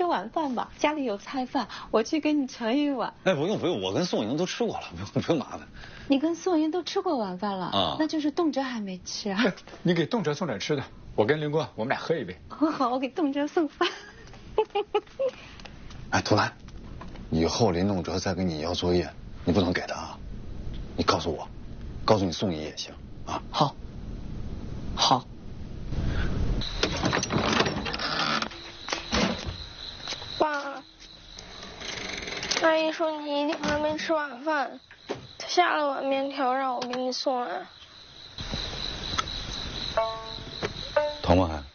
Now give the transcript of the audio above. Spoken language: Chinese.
吃晚饭吧，家里有菜饭，我去给你盛一碗。 哎，不用不用，我跟宋莹都吃过了，不用麻烦。 你跟宋莹都吃过晚饭了啊？ 那就是动辄还没吃啊。 你给动辄送点吃的，我跟林哥我们俩喝一杯。 好，我给动辄送饭。 哎，图兰，以后林动辄再跟你要作业，你不能给他啊，你告诉我，告诉你宋姨也行啊。 好。好。 爸，阿姨说你一定还没吃晚饭，她下了碗面条让我给你送来。 疼吗还？